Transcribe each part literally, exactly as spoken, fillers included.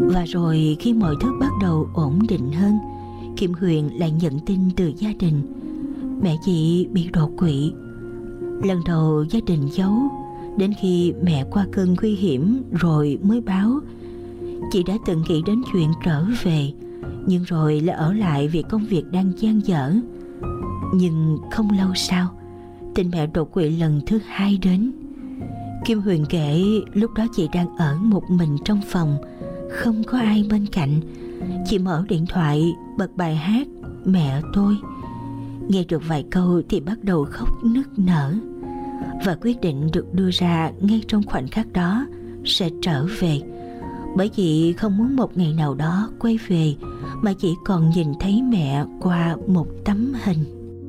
Và rồi khi mọi thứ bắt đầu ổn định hơn, Kim Huyền lại nhận tin từ gia đình mẹ chị bị đột quỵ. Lần đầu gia đình giấu, đến khi mẹ qua cơn nguy hiểm rồi mới báo. Chị đã từng nghĩ đến chuyện trở về, nhưng rồi lại ở lại vì công việc đang dang dở. Nhưng không lâu sau, tin mẹ đột quỵ lần thứ hai đến. Kim Huyền kể lúc đó chị đang ở một mình trong phòng, không có ai bên cạnh. Chị mở điện thoại, bật bài hát Mẹ Tôi. Nghe được vài câu thì bắt đầu khóc nức nở. Và quyết định được đưa ra ngay trong khoảnh khắc đó sẽ trở về. Bởi vì không muốn một ngày nào đó quay về mà chỉ còn nhìn thấy mẹ qua một tấm hình.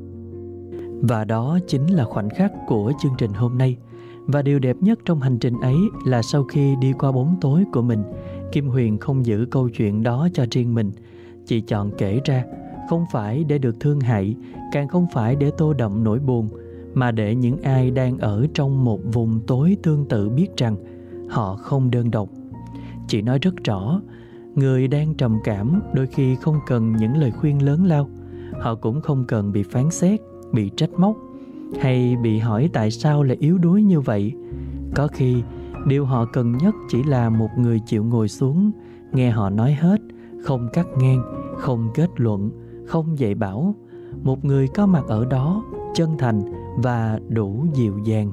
Và đó chính là khoảnh khắc của chương trình hôm nay. Và điều đẹp nhất trong hành trình ấy là sau khi đi qua bóng tối của mình, Kim Huyền không giữ câu chuyện đó cho riêng mình. Chị chọn kể ra, không phải để được thương hại, càng không phải để tô đậm nỗi buồn, mà để những ai đang ở trong một vùng tối tương tự biết rằng họ không đơn độc. Chị nói rất rõ, người đang trầm cảm đôi khi không cần những lời khuyên lớn lao. Họ cũng không cần bị phán xét, bị trách móc, hay bị hỏi tại sao lại yếu đuối như vậy. Có khi, điều họ cần nhất chỉ là một người chịu ngồi xuống, nghe họ nói hết, không cắt ngang, không kết luận, không dạy bảo. Một người có mặt ở đó, chân thành và đủ dịu dàng.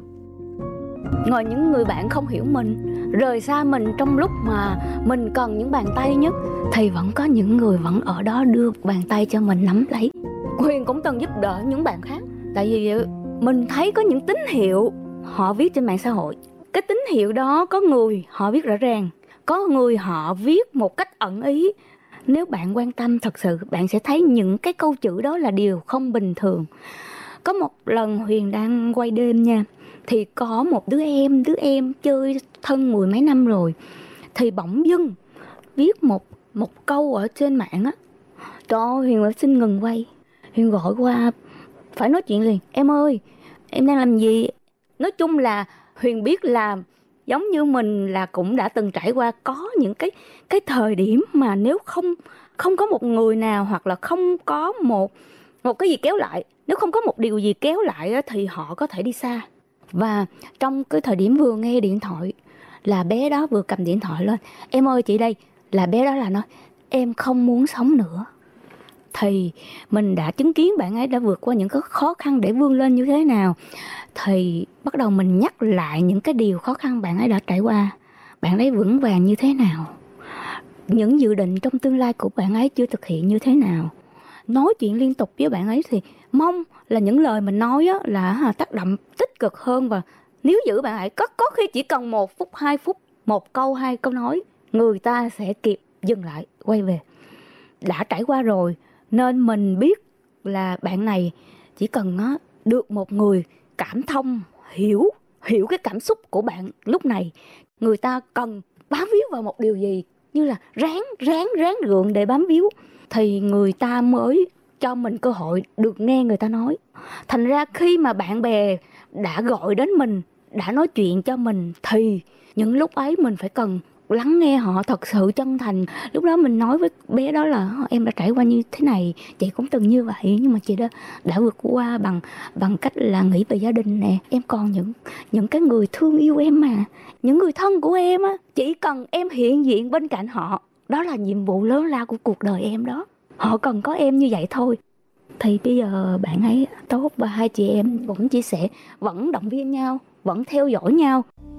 Ngồi những người bạn không hiểu mình, rời xa mình trong lúc mà mình cần những bàn tay nhất, thì vẫn có những người vẫn ở đó đưa bàn tay cho mình nắm lấy. Huyền cũng từng giúp đỡ những bạn khác. Tại vì mình thấy có những tín hiệu họ viết trên mạng xã hội. Cái tín hiệu đó có người họ viết rõ ràng, có người họ viết một cách ẩn ý. Nếu bạn quan tâm thật sự, bạn sẽ thấy những cái câu chữ đó là điều không bình thường. Có một lần Huyền đang quay đêm nha, thì có một đứa em, đứa em chơi thân mười mấy năm rồi, thì bỗng dưng viết một, một câu ở trên mạng á. Trời ơi, Huyền xin ngừng quay. Huyền gọi qua, phải nói chuyện liền. Em ơi, em đang làm gì? Nói chung là Huyền biết là giống như mình là cũng đã từng trải qua, có những cái cái thời điểm mà nếu không không có một người nào, hoặc là không có một một cái gì kéo lại, nếu không có một điều gì kéo lại á, thì họ có thể đi xa. Và trong cái thời điểm vừa nghe điện thoại là bé đó vừa cầm điện thoại lên, em ơi chị đây, là bé đó là nói em không muốn sống nữa. Thì mình đã chứng kiến bạn ấy đã vượt qua những cái khó khăn để vươn lên như thế nào. Thì bắt đầu mình nhắc lại những cái điều khó khăn bạn ấy đã trải qua, bạn ấy vững vàng như thế nào, những dự định trong tương lai của bạn ấy chưa thực hiện như thế nào. Nói chuyện liên tục với bạn ấy thì mong là những lời mình nói á, là tác động tích cực hơn. Và nếu giữ bạn ấy, có, có khi chỉ cần một phút, hai phút, một câu, hai câu nói, người ta sẽ kịp dừng lại, quay về. Đã trải qua rồi, nên mình biết là bạn này chỉ cần á, được một người cảm thông, hiểu, hiểu cái cảm xúc của bạn lúc này. Người ta cần bám víu vào một điều gì, như là ráng, ráng, ráng gượng để bám víu, thì người ta mới cho mình cơ hội được nghe người ta nói. Thành ra khi mà bạn bè đã gọi đến mình, đã nói chuyện cho mình, thì những lúc ấy mình phải cần lắng nghe họ thật sự chân thành. Lúc đó mình nói với bé đó là em đã trải qua như thế này, chị cũng từng như vậy, nhưng mà chị đã, đã vượt qua bằng bằng cách là nghĩ về gia đình nè. Em còn những những cái người thương yêu em mà, những người thân của em á, chỉ cần em hiện diện bên cạnh họ, đó là nhiệm vụ lớn lao của cuộc đời em đó. Họ cần có em như vậy thôi. Thì bây giờ bạn ấy tốt và hai chị em vẫn chia sẻ, vẫn động viên nhau, vẫn theo dõi nhau.